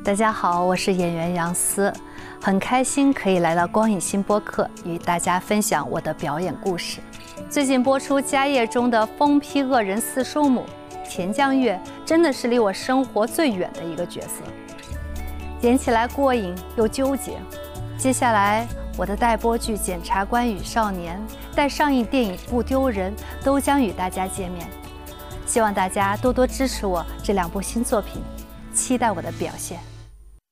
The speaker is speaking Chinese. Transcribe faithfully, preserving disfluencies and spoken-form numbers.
大家好，我是演员杨思，很开心可以来到光影新播客，与大家分享我的表演故事。最近播出《家业》中的疯批恶人四叔母田江月，真的是离我生活最远的一个角色，演起来过瘾又纠结。接下来我的待播剧《检察官与少年》，待上映电影《不丢人》都将与大家见面，希望大家多多支持我这两部新作品，期待我的表现。